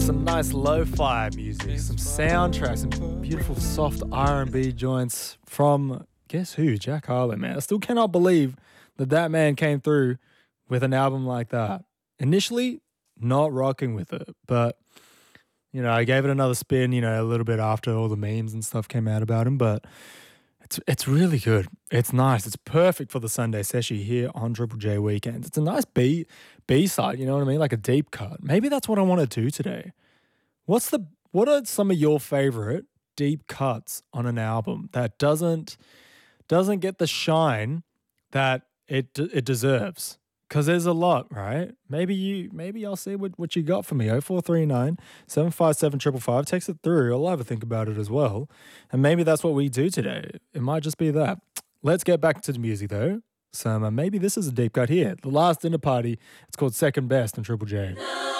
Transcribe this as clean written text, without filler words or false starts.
some nice lo-fi music, some soundtracks, some beautiful soft R&B joints from, guess who? Jack Harlow, man. I still cannot believe that man came through with an album like that. Initially, not rocking with it, but, I gave it another spin, a little bit after all the memes and stuff came out about him, but it's really good. It's nice. It's perfect for the Sunday session here on Triple J Weekends. It's a nice B-side, you know what I mean? Like a deep cut. Maybe that's what I want to do today. What are some of your favorite deep cuts on an album that doesn't get the shine that it deserves? Because there's a lot, right? Maybe I'll see what you got for me. 0439 757 555. Text it through. I'll have a think about it as well. And maybe that's what we do today. It might just be that. Let's get back to the music though. So maybe this is a deep cut here. The Last Dinner Party. It's called Second Best in Triple J.